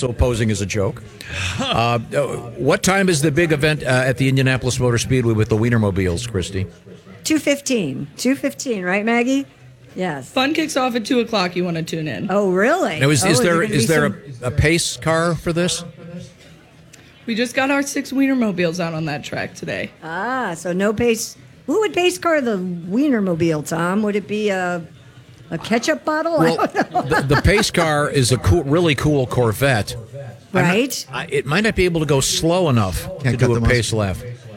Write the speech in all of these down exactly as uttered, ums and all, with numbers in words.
also posing as a joke. Uh, what time is the big event uh, at the Indianapolis Motor Speedway with the Wienermobiles, Christy? two fifteen. two fifteen, right, Maggie? Yes. Fun kicks off at two o'clock. You want to tune in. Oh, really? Now, is, is oh, there is is there some... a, a pace car for this? We just got our six Wienermobiles out on that track today. Ah, so no pace. Who would pace car the Wienermobile, Tom? Would it be a, a ketchup bottle? Well, I don't know. the, the pace car is a cool, really cool Corvette. Right? Not, I, it might not be able to go slow enough Can't to cut do a the pace lap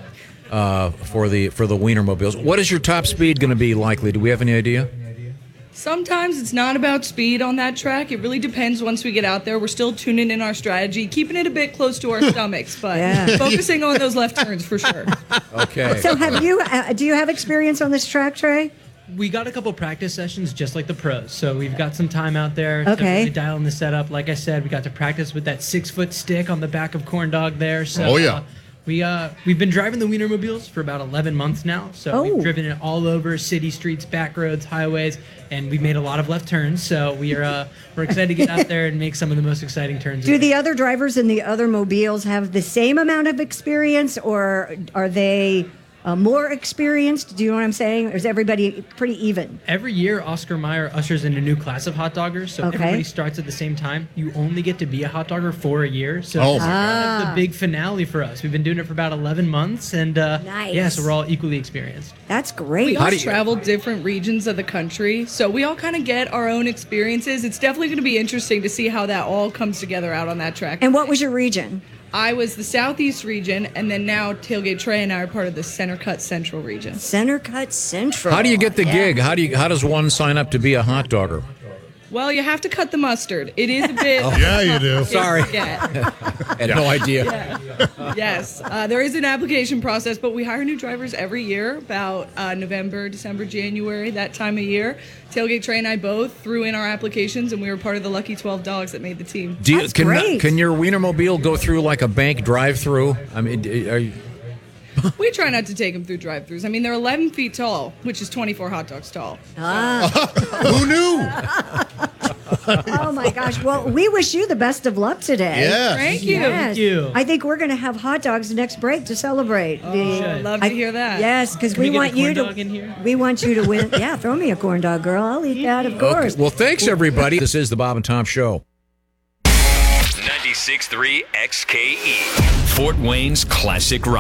uh, for the for the Wienermobiles. What is your top speed going to be likely? Do we have any idea? Sometimes it's not about speed on that track. It really depends once we get out there. We're still tuning in our strategy, keeping it a bit close to our stomachs, but Yeah. focusing on those left turns for sure. Okay. So have you? Uh, do you have experience on this track, Trey? We got a couple practice sessions just like the pros. So we've got some time out there to Okay. really dial in the setup. Like I said, we got to practice with that six-foot stick on the back of Corn Dog there. So, Oh, yeah. uh, we, uh, we've been driving the Wienermobiles for about eleven months now. So Oh. we've driven it all over city streets, back roads, highways, and we've made a lot of left turns. So we are, uh, we're excited to get out there and make some of the most exciting turns. Do the other drivers in the other mobiles have the same amount of experience, or are they uh, more experienced? Do you know what I'm saying? Or is everybody pretty even? Every year, Oscar Mayer ushers in a new class of hot doggers. So Okay. everybody starts at the same time. You only get to be a hot dogger for a year. So Oh, it's my kind of the big finale for us. We've been doing it for about eleven months. And uh, Nice. yeah, so we're all equally experienced. That's We great. all do you- travel different regions of the country, so we all kind of get our own experiences. It's definitely going to be interesting to see how that all comes together out on that track. And what was your region? I was the Southeast region, and then now Tailgate Trey and I are part of the Center Cut Central region. Center Cut Central. How do you get the Yeah. gig? How do you how does one sign up to be a hot dogger? Well, you have to cut the mustard. It is a bit. Yeah, you do. Sorry. Yeah. I had no idea. Yes, uh, there is an application process, but we hire new drivers every year, about uh, November, December, January, that time of year. Tailgate Trey and I both threw in our applications, and we were part of the lucky twelve dogs that made the team. Do you, That's can great. can your Wienermobile go through like a bank drive-through? I mean, are you, We try not to take them through drive-thrus. I mean, they're eleven feet tall, which is twenty-four hot dogs tall. Who knew? Oh my gosh. Well, we wish you the best of luck today. Yeah. Thank you. Yes. Thank you. I think we're going to have hot dogs next break to celebrate. Oh, the, I'd love I- to hear that. Yes, because Can we, we get a want you corn to. dog in here? We want you to win. Yeah, throw me a corn dog, girl. I'll eat that, of course. okay. Well, thanks everybody. This is the Bob and Tom Show. ninety-six point three X K E, Fort Wayne's classic rock.